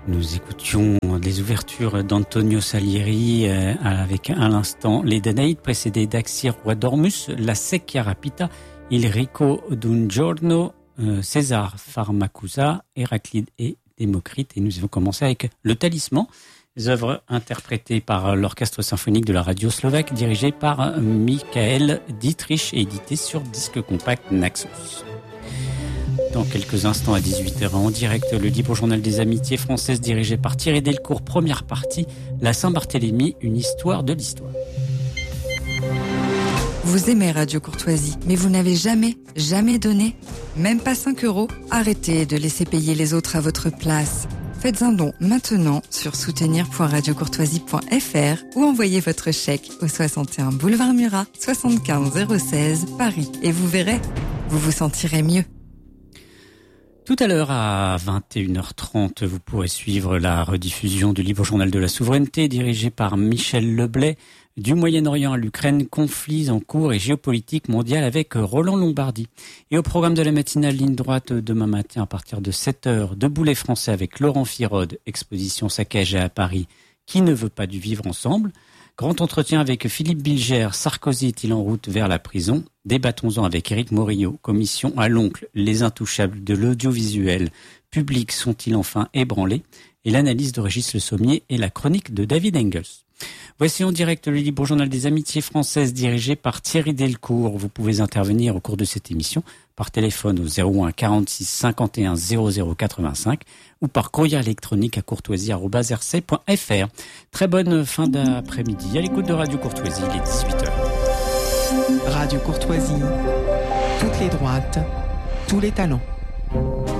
Nous écoutions les ouvertures d'Antonio Salieri avec à l'instant les Danaïdes précédés d'Axir Roi Dormus, La Secchia Rapita, Il Rico d'un Giorno, César Pharmacusa, Héraclide et Démocrite. Et nous avons commencé avec Le Talisman, des œuvres interprétées par l'Orchestre symphonique de la radio slovaque dirigé par Michael Dietrich et édité sur disque compact Naxos. Dans quelques instants à 18h en direct, le libre journal des amitiés françaises dirigé par Thierry Delcourt, première partie, la Saint-Barthélemy, une histoire de l'histoire. Vous aimez Radio Courtoisie, mais vous n'avez jamais donné, même pas 5 €? Arrêtez de laisser payer les autres à votre place. Faites un don maintenant sur soutenir.radiocourtoisie.fr ou envoyez votre chèque au 61 boulevard Murat, 75 016 Paris. Et vous verrez, vous vous sentirez mieux. Tout à l'heure à 21h30, vous pourrez suivre la rediffusion du livre journal de la souveraineté dirigé par Michel Leblay, du Moyen-Orient à l'Ukraine, conflits en cours et géopolitique mondiale avec Roland Lombardi. Et au programme de la matinale ligne droite demain matin à partir de 7h, de Boulet français avec Laurent Firode, exposition saccagée à Paris, qui ne veut pas du vivre ensemble. Grand entretien avec Philippe Bilger, Sarkozy est-il en route vers la prison? Débattons-en avec Éric Morillo, commission à l'oncle, les intouchables de l'audiovisuel public sont-ils enfin ébranlés? Et l'analyse de Régis Le Sommier et la chronique de David Engels. Voici en direct le libre journal des amitiés françaises dirigé par Thierry Delcourt. Vous pouvez intervenir au cours de cette émission par téléphone au 01 46 51 00 85 ou par courrier électronique à courtoisie@rc.fr. Très bonne fin d'après-midi à l'écoute de Radio Courtoisie, il est 18h. Radio Courtoisie, toutes les droites, tous les talents.